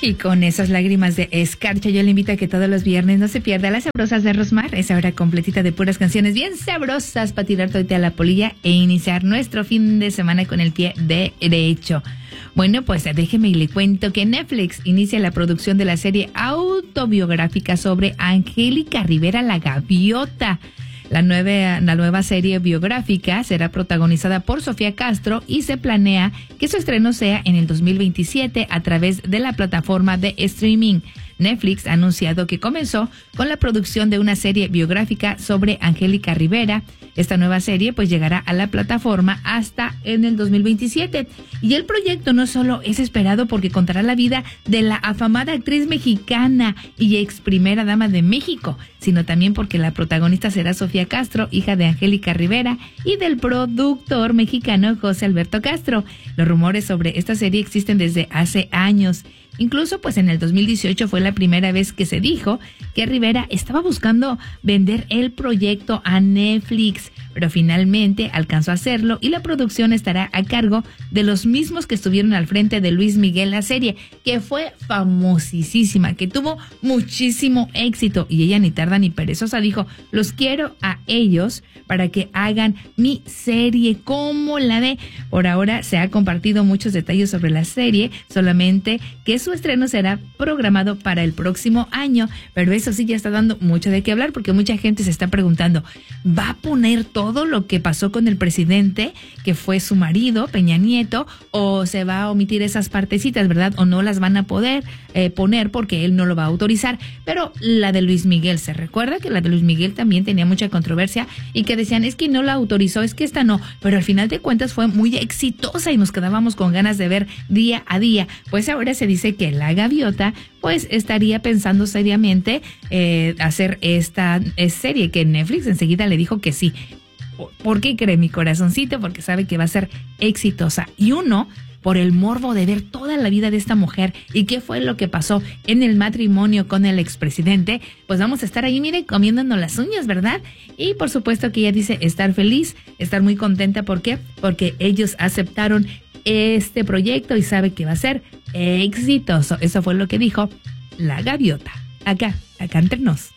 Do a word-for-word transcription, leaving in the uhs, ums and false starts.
Y con esas lágrimas de escarcha, yo le invito a que todos los viernes no se pierda Las Sabrosas de Rosmar, esa hora completita de puras canciones bien sabrosas para tirar todita a la polilla e iniciar nuestro fin de semana con el pie derecho. Bueno, pues déjeme y le cuento que Netflix inicia la producción de la serie autobiográfica sobre Angélica Rivera, la Gaviota. La nueva, la nueva serie biográfica será protagonizada por Sofía Castro y se planea que su estreno sea en el dos mil veintisiete a través de la plataforma de streaming. Netflix ha anunciado que comenzó con la producción de una serie biográfica sobre Angélica Rivera. Esta nueva serie pues llegará a la plataforma hasta en el dos mil veintisiete. Y el proyecto no solo es esperado porque contará la vida de la afamada actriz mexicana y ex primera dama de México, sino también porque la protagonista será Sofía Castro, hija de Angélica Rivera y del productor mexicano José Alberto Castro. Los rumores sobre esta serie existen desde hace años. Incluso pues en el dos mil dieciocho fue la primera vez que se dijo que Rivera estaba buscando vender el proyecto a Netflix, pero finalmente alcanzó a hacerlo y la producción estará a cargo de los mismos que estuvieron al frente de Luis Miguel, la serie, que fue famosísima, que tuvo muchísimo éxito y ella ni tarda ni perezosa dijo, los quiero a ellos para que hagan mi serie como la de. Por ahora se ha compartido muchos detalles sobre la serie, solamente que su estreno será programado para el próximo año, pero eso sí ya está dando mucho de qué hablar porque mucha gente se está preguntando, ¿va a poner todo lo que pasó con el presidente, que fue su marido, Peña Nieto, o se va a omitir esas partecitas, verdad? O no las van a poder eh, poner porque él no lo va a autorizar. Pero la de Luis Miguel, ¿se recuerda que la de Luis Miguel también tenía mucha controversia y que decían, es que no la autorizó, es que esta no, pero al final de cuentas fue muy exitosa y nos quedábamos con ganas de ver día a día? Pues ahora se dice que la Gaviota pues estaría pensando seriamente eh, hacer esta eh, serie, que Netflix enseguida le dijo que sí. ¿Por qué cree mi corazoncito? Porque sabe que va a ser exitosa. Y uno, por el morbo de ver toda la vida de esta mujer y qué fue lo que pasó en el matrimonio con el expresidente, pues vamos a estar ahí, mire, comiéndonos las uñas, ¿verdad? Y por supuesto que ella dice estar feliz, estar muy contenta. ¿Por qué? Porque ellos aceptaron este proyecto y sabe que va a ser exitoso. Eso fue lo que dijo la Gaviota. Acá, acá entre nos.